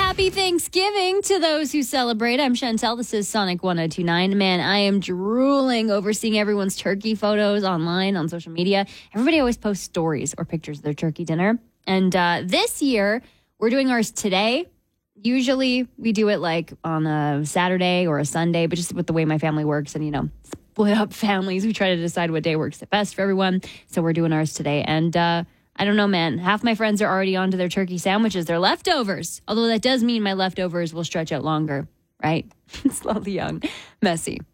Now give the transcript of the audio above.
Happy Thanksgiving to those who celebrate. I'm Chantel. This is Sonic 1029. Man, I am drooling over seeing everyone's turkey photos online on social media. Everybody always posts stories or pictures of their turkey dinner. And this year, we're doing ours today. Usually, we do it like on a Saturday or a Sunday, but just with the way my family works and, split up families, we try to decide what day works the best for everyone. So we're doing ours today. And I don't know, man. Half my friends are already onto their turkey sandwiches. They're leftovers. Although that does mean my leftovers will stretch out longer, right? Slowly young, messy.